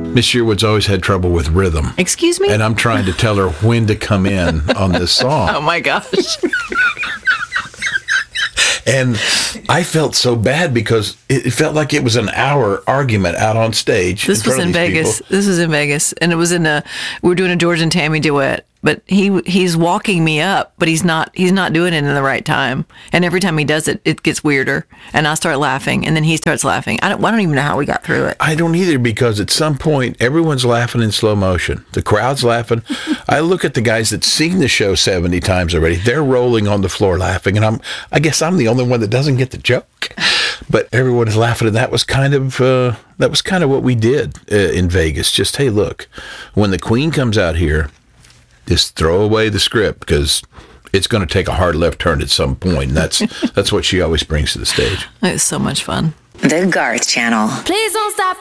Miss Sherwood's always had trouble with rhythm. Excuse me? And I'm trying to tell her when to come in on this song. Oh, my gosh. And I felt so bad because it felt like it was an hour argument out on stage. This was in Vegas. People. This was in Vegas. And it was we were doing a George and Tammy duet. But he's walking me up, but he's not doing it in the right time. And every time he does it, it gets weirder. And I start laughing, and then he starts laughing. I don't even know how we got through it. I don't either, because at some point, everyone's laughing in slow motion. The crowd's laughing. I look at the guys that seen the show 70 times already. They're rolling on the floor laughing, and I guess I'm the only one that doesn't get the joke. But everyone is laughing, and that was kind of what we did in Vegas. Just, hey, look, when the Queen comes out here, just throw away the script, because it's going to take a hard left turn at some point. And that's what she always brings to the stage. It's so much fun. The Garth Channel. Please don't stop